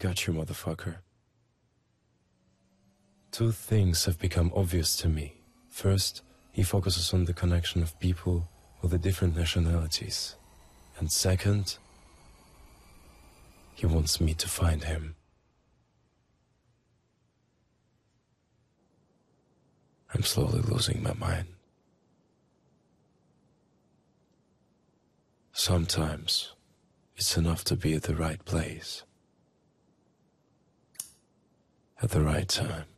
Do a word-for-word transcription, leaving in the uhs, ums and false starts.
got you, motherfucker. Two things have become obvious to me. First, he focuses on the connection of people with the different nationalities. And second, he wants me to find him. I'm slowly losing my mind. Sometimes, it's enough to be at the right place, at the right time.